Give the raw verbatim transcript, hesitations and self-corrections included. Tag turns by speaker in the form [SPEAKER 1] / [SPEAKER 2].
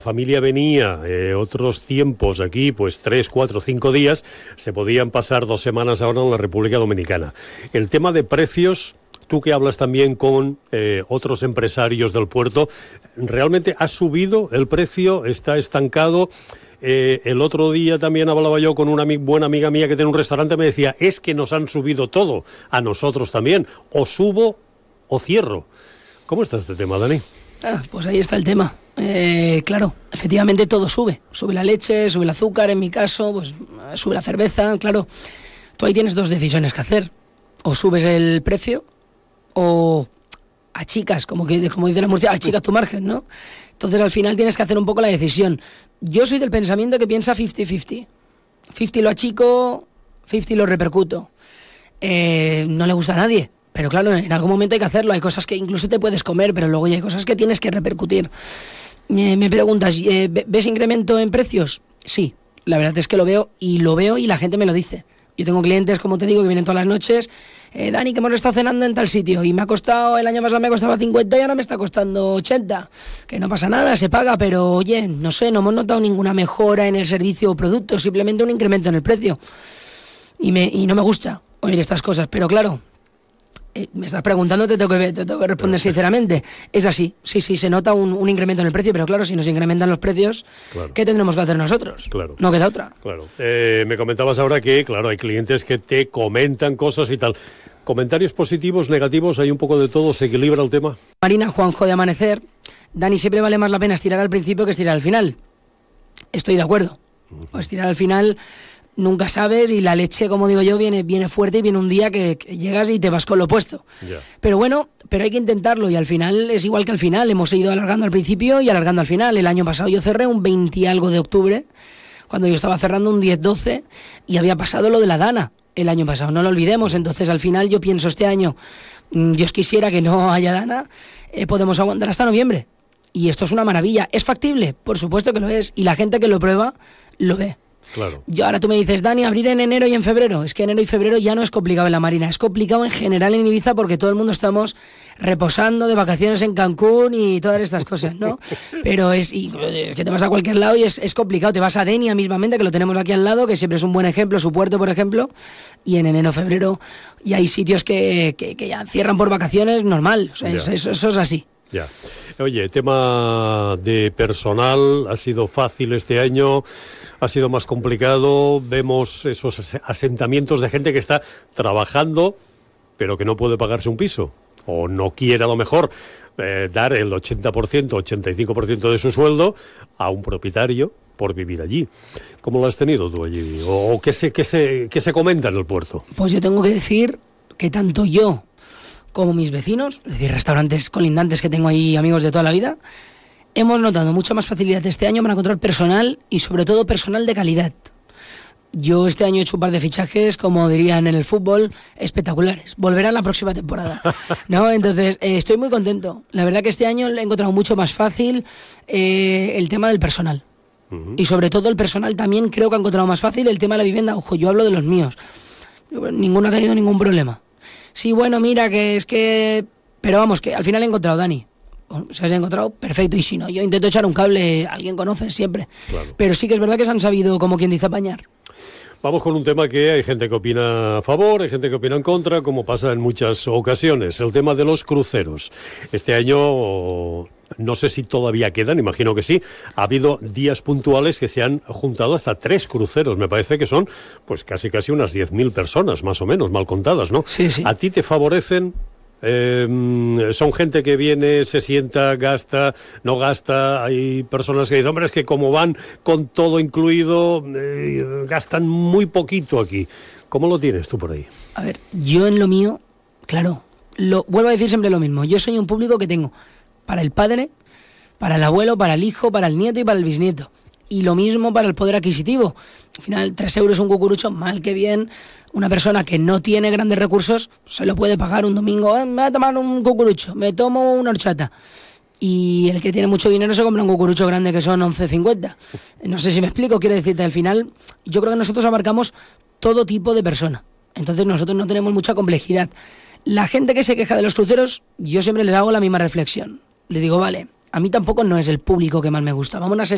[SPEAKER 1] Familia venía eh, otros tiempos aquí, pues tres, cuatro, cinco días, se podían pasar dos semanas ahora en la República Dominicana. El tema de precios, tú que hablas también con eh, otros empresarios del puerto, ¿realmente ha subido el precio? ¿Está estancado? Eh, el otro día también hablaba yo con una ami- buena amiga mía que tiene un restaurante, me decía, es que nos han subido todo, a nosotros también, o subo o cierro. ¿Cómo está este tema, Dani?
[SPEAKER 2] Ah, pues ahí está el tema. Eh, claro, efectivamente todo sube. Sube la leche, sube el azúcar, en mi caso, pues sube la cerveza, claro. Tú ahí tienes dos decisiones que hacer. O subes el precio o achicas, como, que, como dice la Murcia, achicas tu margen, ¿no? Entonces al final tienes que hacer un poco la decisión. Yo soy del pensamiento que piensa cincuenta cincuenta. cincuenta lo achico, cincuenta lo repercuto. Eh, no le gusta a nadie. Pero claro, en algún momento hay que hacerlo. Hay cosas que incluso te puedes comer, pero luego hay cosas que tienes que repercutir. Eh, me preguntas, eh, ¿ves incremento en precios? Sí, la verdad es que lo veo y lo veo y la gente me lo dice. Yo tengo clientes, como te digo, que vienen todas las noches. Eh, Dani, que hemos estado cenando en tal sitio y me ha costado, el año pasado me costaba cincuenta y ahora me está costando ochenta. Que no pasa nada, se paga, pero oye, no sé, no hemos notado ninguna mejora en el servicio o producto, simplemente un incremento en el precio. Y, me, y no me gusta oír estas cosas, pero claro... Eh, me estás preguntando, te tengo, que, te tengo que responder sinceramente. Es así, sí, sí, se nota un, un incremento en el precio, pero claro, si nos incrementan los precios, claro. ¿Qué tendremos que hacer nosotros?
[SPEAKER 1] Claro.
[SPEAKER 2] No queda otra.
[SPEAKER 1] Claro. Eh, me comentabas ahora que, claro, hay clientes que te comentan cosas y tal. ¿Comentarios positivos, negativos? ¿Hay un poco de todo? ¿Se equilibra el tema?
[SPEAKER 2] Marina, Juanjo de Amanecer, Dani, siempre vale más la pena estirar al principio que estirar al final. Estoy de acuerdo. Uh-huh. Estirar al final... Nunca sabes y la leche, como digo yo, viene, viene fuerte y viene un día que, que llegas y te vas con lo opuesto. Yeah. Pero bueno, pero hay que intentarlo y al final es igual que al final. Hemos ido alargando al principio y alargando al final. El año pasado yo cerré un veinte algo de octubre, cuando yo estaba cerrando un diez doce y había pasado lo de la Dana el año pasado. No lo olvidemos. Entonces al final yo pienso este año, Dios quisiera que no haya Dana, eh, podemos aguantar hasta noviembre. Y esto es una maravilla. ¿Es factible? Por supuesto que lo es. Y la gente que lo prueba, lo ve.
[SPEAKER 1] Claro.
[SPEAKER 2] Yo ahora tú me dices, Dani, abrir en enero y en febrero. Es que enero y febrero ya no es complicado en la Marina, es complicado en general en Ibiza porque todo el mundo estamos reposando de vacaciones en Cancún y todas estas cosas, ¿no? Pero es, y, es que te vas a cualquier lado y es, es complicado. Te vas a Denia mismamente, que lo tenemos aquí al lado, que siempre es un buen ejemplo, su puerto, por ejemplo, y en enero, febrero, y hay sitios que, que, que ya cierran por vacaciones, normal. O sea, es, eso, eso es así.
[SPEAKER 1] Ya. Oye, tema de personal, ¿ha sido fácil este año? ¿Ha sido más complicado? Vemos esos asentamientos de gente que está trabajando, pero que no puede pagarse un piso. O no quiere a lo mejor eh, dar el ochenta por ciento, ochenta y cinco por ciento de su sueldo a un propietario por vivir allí. ¿Cómo lo has tenido tú allí? ¿O, o qué, se, qué, se, qué se comenta en el puerto?
[SPEAKER 2] Pues yo tengo que decir que tanto yo como mis vecinos, es decir, restaurantes colindantes que tengo ahí, amigos de toda la vida, hemos notado mucha más facilidad este año para encontrar personal y sobre todo personal de calidad. Yo este año he hecho un par de fichajes, como dirían en el fútbol, espectaculares. Volverán la próxima temporada, ¿no? Entonces, eh, estoy muy contento. La verdad que este año he encontrado mucho más fácil eh, el tema del personal. Uh-huh. Y sobre todo el personal también creo que ha encontrado más fácil el tema de la vivienda. Ojo, yo hablo de los míos. Ninguno ha tenido ningún problema. Sí, bueno, mira, que es que... Pero vamos, que al final he encontrado Dani. O sea, se ha encontrado perfecto. Y si no, yo intento echar un cable, alguien conoce siempre. Claro. Pero sí que es verdad que se han sabido, como quien dice, apañar.
[SPEAKER 1] Vamos con un tema que hay gente que opina a favor, hay gente que opina en contra, como pasa en muchas ocasiones. El tema de los cruceros. Este año... No sé si todavía quedan, imagino que sí. Ha habido días puntuales que se han juntado hasta tres cruceros. Me parece que son pues casi casi unas diez mil personas, más o menos, mal contadas, ¿no?
[SPEAKER 2] Sí, sí.
[SPEAKER 1] ¿A ti te favorecen? Eh, son gente que viene, se sienta, gasta, no gasta. Hay personas que dicen, hombre, es que como van con todo incluido, eh, gastan muy poquito aquí. ¿Cómo lo tienes tú por ahí?
[SPEAKER 2] A ver, yo en lo mío, claro, lo, vuelvo a decir siempre lo mismo. Yo soy un público que tengo para el padre, para el abuelo, para el hijo, para el nieto y para el bisnieto. Y lo mismo para el poder adquisitivo. Al final, tres euros un cucurucho, mal que bien. Una persona que no tiene grandes recursos se lo puede pagar un domingo. Eh, me voy a tomar un cucurucho, me tomo una horchata. Y el que tiene mucho dinero se compra un cucurucho grande que son once cincuenta. No sé si me explico, quiero decirte, al final yo creo que nosotros abarcamos todo tipo de persona. Entonces nosotros no tenemos mucha complejidad. La gente que se queja de los cruceros, yo siempre les hago la misma reflexión. Le digo, vale, a mí tampoco no es el público que más me gusta. Vamos a ser